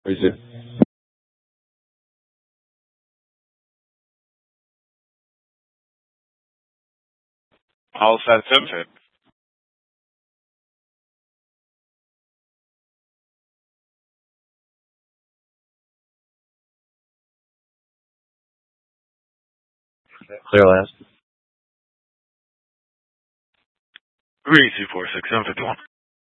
Is it? All set to Clear last. 3246751.